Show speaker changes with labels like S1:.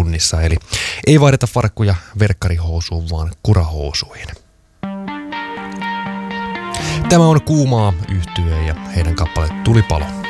S1: tunnissa. Eli ei vaihdeta farkkuja verkkarihousuun, vaan kurahousuihin. Tämä on Kuumaa yhtye ja heidän kappale Tulipalo.